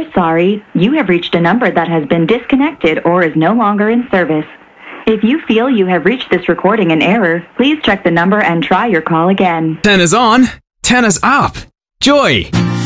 sorry. You have reached a number that has been disconnected or is no longer in service. If you feel you have reached this recording in error, please check the number and try your call again. 10 is on, 10 is up. Joy!